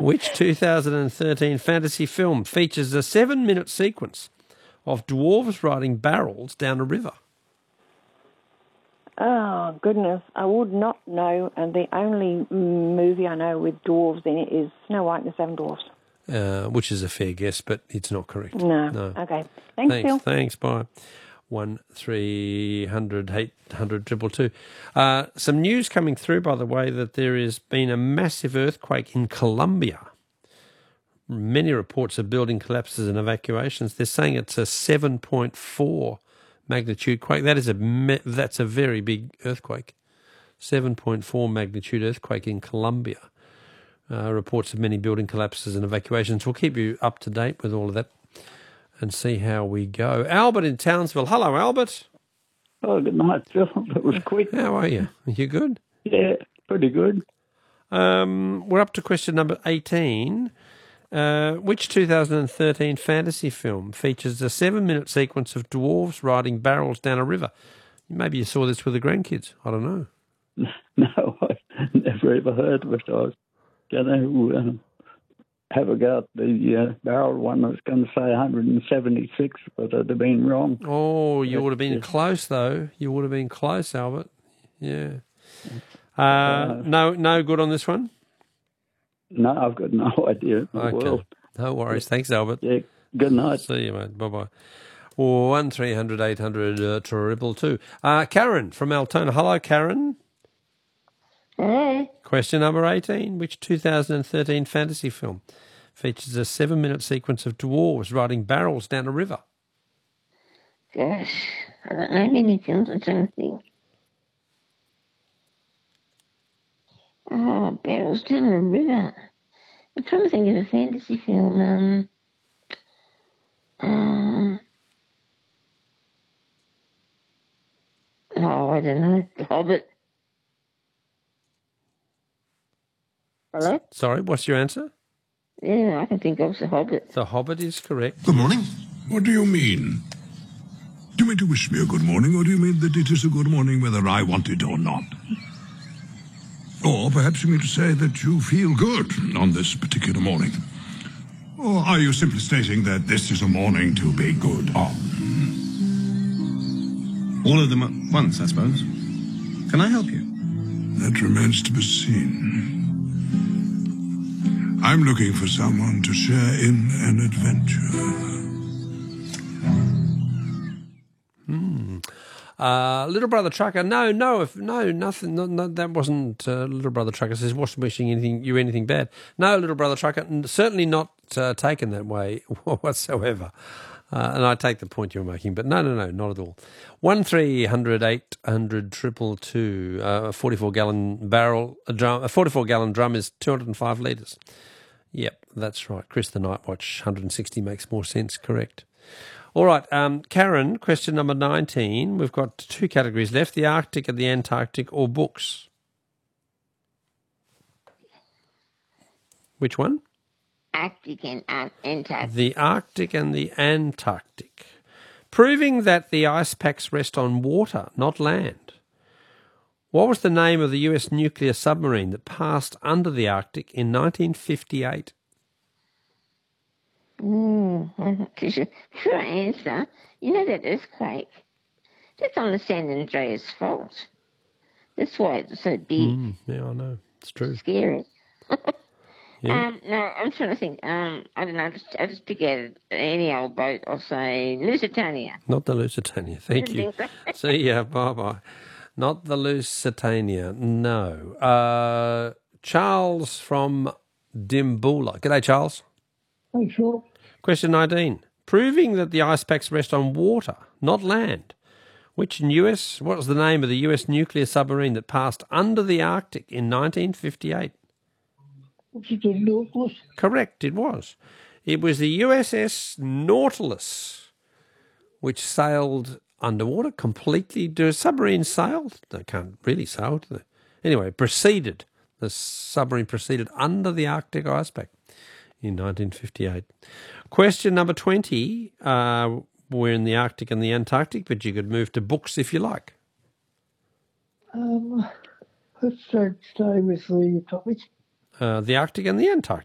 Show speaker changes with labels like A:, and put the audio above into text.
A: Which 2013 fantasy film features a 7-minute sequence of dwarves riding barrels down a river?
B: Oh, goodness. I would not know, and the only movie I know with dwarves in it is Snow White and the Seven Dwarfs.
A: Which is a fair guess, but it's not correct.
B: No. Okay. Thanks, Phil.
A: Thanks, bye. 1300 800 222. Some news coming through, by the way, that there has been a massive earthquake in Colombia. Many reports of building collapses and evacuations. They're saying it's a 7.4 magnitude quake. That's a very big earthquake. 7.4 magnitude earthquake in Colombia. Reports of many building collapses and evacuations. We'll keep you up to date with all of that and see how we go. Albert in Townsville. Hello, Albert.
C: Oh, good night, Phil. That was quick.
A: How are you? Are you good?
C: Yeah, pretty good.
A: We're up to question number 18. Which 2013 fantasy film features a 7-minute sequence of dwarves riding barrels down a river? Maybe you saw this with the grandkids. I don't know.
C: No, I never ever heard of it. I was going to have a go at the barrel one. I was going to say 176, but I'd have been wrong.
A: Oh, you would have been close, though. You would have been close, Albert. Yeah. No good on this one?
C: No, I've got no idea in the world.
A: No worries. Thanks, Albert.
C: Yeah, good night.
A: See you, mate. Bye-bye. 1300 800 222. Karen from Altona. Hello, Karen.
D: Hello.
A: Question number 18. Which 2013 fantasy film features a 7-minute sequence of dwarves riding barrels down a river?
D: Gosh, I don't know many films. I'm trying to think. Oh, barrels down a river. I'm trying to think of a fantasy film. I don't know. The Hobbit. Hello?
A: Sorry, what's your answer?
D: Yeah, I can think of The Hobbit.
A: The Hobbit is correct.
E: Good morning. What do you mean? Do you mean to wish me a good morning, or do you mean that it is a good morning whether I want it or not? Or perhaps you mean to say that you feel good on this particular morning? Or are you simply stating that this is a morning to be good on?
F: All of them at once, I suppose. Can I help you?
E: That remains to be seen. I'm looking for someone to share in an adventure.
A: Little Brother Trucker, nothing. No, that wasn't Little Brother Trucker says, wasn't wishing you anything bad. No, Little Brother Trucker, certainly not taken that way whatsoever. And I take the point you're making, but no, not at all. 1300 800 222, a 44-gallon barrel, a 44-gallon drum is 205 litres. Yep, that's right. Chris the Night Watch, 160 makes more sense, correct. All right, Karen, question number 19. We've got 2 categories left, the Arctic and the Antarctic, or books. Which one?
D: Arctic and Antarctic.
A: The Arctic and the Antarctic. Proving that the ice packs rest on water, not land. What was the name of the US nuclear submarine that passed under the Arctic in 1958?
D: I'm not too sure. Sure answer. You know that earthquake? That's on the San Andreas Fault. That's why it's so big.
A: Yeah, I know. It's true.
D: Scary.
A: Yeah.
D: No, I'm trying to think. I don't know. I'll just pick out any old boat. I'll say Lusitania.
A: Not the Lusitania. Thank you. See ya. Bye-bye. Not the Lusitania. No. Charles from Dimboola. G'day, Charles.
G: Hey, sure.
A: Question 19. Proving that the ice packs rest on water, not land. What was the name of the US nuclear submarine that passed under the Arctic in 1958?
G: Was it the Nautilus?
A: Correct, it was. It was the USS Nautilus, which sailed underwater completely. Do submarines sail? They can't really sail, do they? Anyway, the submarine proceeded under the Arctic ice pack in 1958. Question number 20. We're in the Arctic and the Antarctic, but you could move to books if you like.
G: Let's stay with the topic.
A: The Arctic and the Antarctic.